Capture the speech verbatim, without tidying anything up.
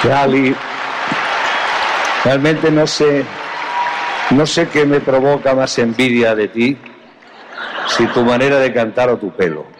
Gali, realmente no sé, no sé qué me provoca más envidia de ti, si tu manera de cantar o tu pelo.